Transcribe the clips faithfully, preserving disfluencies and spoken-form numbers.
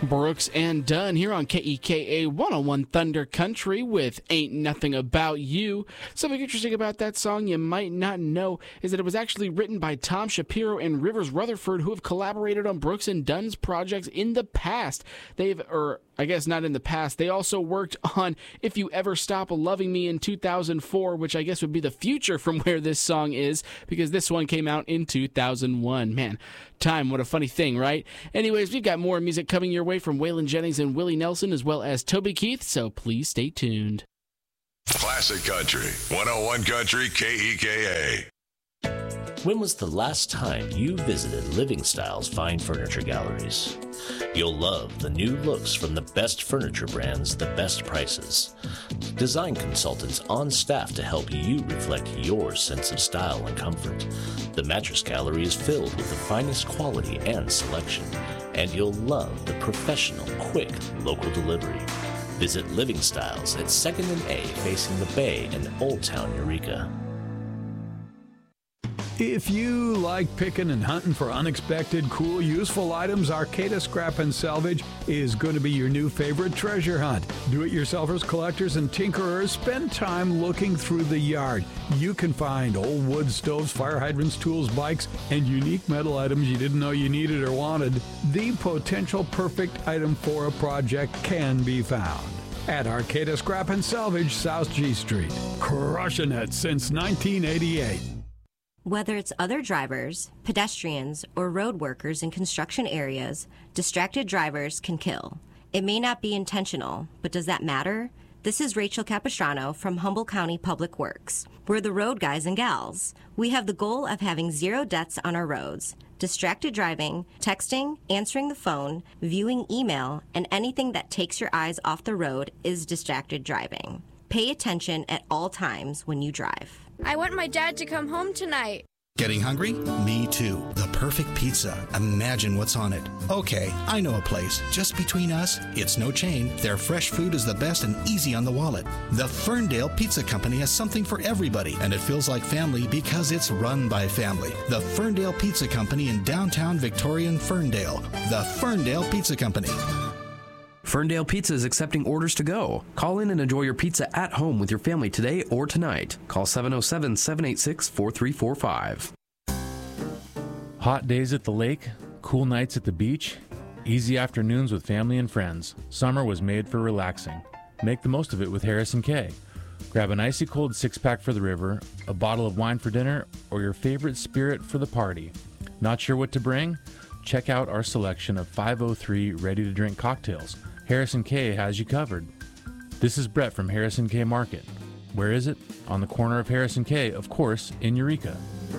Brooks and Dunn here on K E K A one oh one Thunder Country with Ain't Nothing About You. Something interesting about that song you might not know is that it was actually written by Tom Shapiro and Rivers Rutherford, who have collaborated on Brooks and Dunn's projects in the past. They've, or I guess not in the past, they also worked on If You Ever Stop Loving Me in two thousand four, which I guess would be the future from where this song is, because this one came out in two thousand one. Man, time, what a funny thing, right? Anyways, we've got more music coming your way from Waylon Jennings and Willie Nelson, as well as Toby Keith, so please stay tuned. Classic Country, one oh one Country, K E K A. When was the last time you visited Living Styles Fine Furniture Galleries? You'll love the new looks from the best furniture brands, the best prices. Design consultants on staff to help you reflect your sense of style and comfort. The Mattress Gallery is filled with the finest quality and selection, and you'll love the professional, quick, local delivery. Visit Living Styles at second and A facing the Bay in Old Town Eureka. If you like picking and hunting for unexpected, cool, useful items, Arcata Scrap and Salvage is going to be your new favorite treasure hunt. Do-it-yourselfers, collectors, and tinkerers, spend time looking through the yard. You can find old wood stoves, fire hydrants, tools, bikes, and unique metal items you didn't know you needed or wanted. The potential perfect item for a project can be found at Arcata Scrap and Salvage, South G Street. Crushing it since nineteen eighty-eight. Whether it's other drivers, pedestrians, or road workers in construction areas, distracted drivers can kill. It may not be intentional, but does that matter? This is Rachel Capistrano from Humboldt County Public Works. We're the road guys and gals. We have the goal of having zero deaths on our roads. Distracted driving, texting, answering the phone, viewing email, and anything that takes your eyes off the road is distracted driving. Pay attention at all times when you drive. I want my dad to come home tonight. Getting hungry? Me too. The perfect pizza. Imagine what's on it. Okay, I know a place. Just between us, it's no chain. Their fresh food is the best and easy on the wallet. The Ferndale Pizza Company has something for everybody, and it feels like family because it's run by family. The Ferndale Pizza Company in downtown Victorian Ferndale. The Ferndale Pizza Company. Ferndale Pizza is accepting orders to go. Call in and enjoy your pizza at home with your family today or tonight. Call seven oh seven, seven eight six, four three four five. Hot days at the lake, cool nights at the beach, easy afternoons with family and friends. Summer was made for relaxing. Make the most of it with Harrison K. Grab an icy cold six-pack for the river, a bottle of wine for dinner, or your favorite spirit for the party. Not sure what to bring? Check out our selection of five oh three ready-to-drink cocktails. Harrison K has you covered. This is Brett from Harrison K Market. Where is it? On the corner of Harrison K, of course, in Eureka.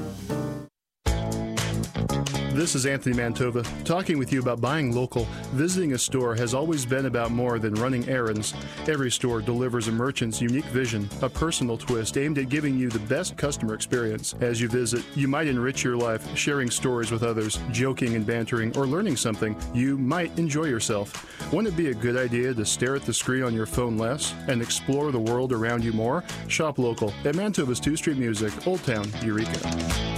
This is Anthony Mantova, talking with you about buying local. Visiting a store has always been about more than running errands. Every store delivers a merchant's unique vision, a personal twist aimed at giving you the best customer experience. As you visit, you might enrich your life, sharing stories with others, joking and bantering, or learning something. You might enjoy yourself. Wouldn't it be a good idea to stare at the screen on your phone less and explore the world around you more? Shop local at Mantova's two Street Music, Old Town, Eureka.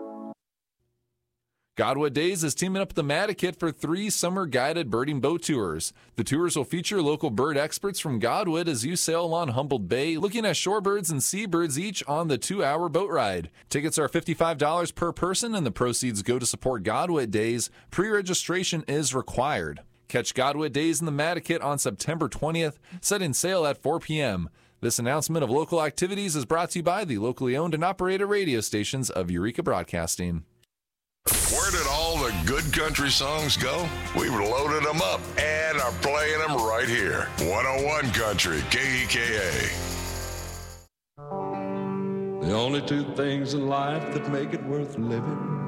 Godwood Days is teaming up with the Matakit for three summer guided birding boat tours. The tours will feature local bird experts from Godwood as you sail along Humboldt Bay, looking at shorebirds and seabirds each on the two-hour boat ride. Tickets are fifty-five dollars per person, and the proceeds go to support Godwood Days. Pre-registration is required. Catch Godwood Days in the Matakit on September twentieth, setting sail at four p.m. This announcement of local activities is brought to you by the locally owned and operated radio stations of Eureka Broadcasting. Where did all the good country songs go? We've loaded them up and are playing them right here. one oh one Country, K E K A. The only two things in life that make it worth living